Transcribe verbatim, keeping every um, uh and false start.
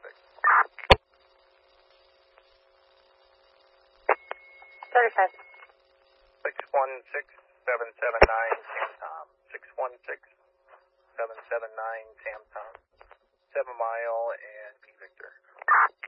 traffic. thirty-five. six one six seven seven nine Tam Tom. six one six seven seven nine Tam Tom. seven Mile and P Victor.